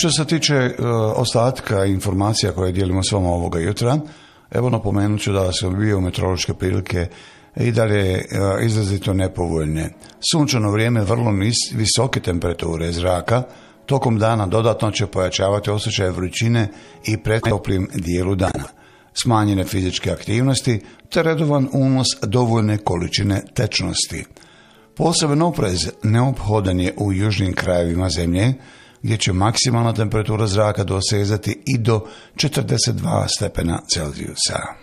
Što se tiče ostatka informacija koje dijelimo s vama ovoga jutra, evo napomenut ću da su biometeorološke prilike i dalje izrazito nepovoljne. Sunčano vrijeme, vrlo visoke temperature zraka, tokom dana dodatno će pojačavati osjećaj vrućine i pretoplim dijelu dana. Smanjene fizičke aktivnosti te redovan unos dovoljne količine tečnosti. Poseban oprez neophodan je u južnim krajevima zemlje, gdje će maksimalna temperatura zraka dosezati i do 42 stepena Celzijusa.